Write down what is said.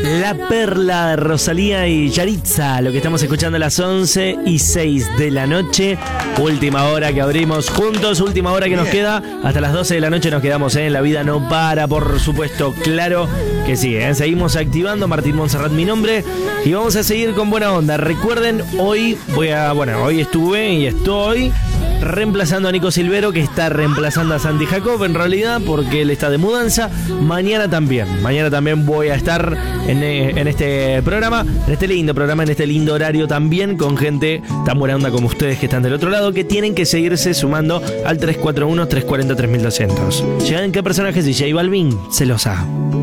La Perla, Rosalía y Yaritza, lo que estamos escuchando a las 11:06 de la noche. Última hora que abrimos juntos, última hora que nos queda. Hasta las 12 de la noche nos quedamos, ¿eh? La vida no para, por supuesto, claro que sí, ¿eh? Seguimos activando. Martín Montserrat, mi nombre. Y vamos a seguir con buena onda. Recuerden, hoy hoy estuve y estoy reemplazando a Nico Silvero, que está reemplazando a Santi Jacob en realidad, porque él está de mudanza. Mañana también voy a estar en este programa, en este lindo programa, en este lindo horario también, con gente tan buena onda como ustedes que están del otro lado, que tienen que seguirse sumando al 341-340-3200. ¿Llegan qué personajes? Y J Balvin, celosa.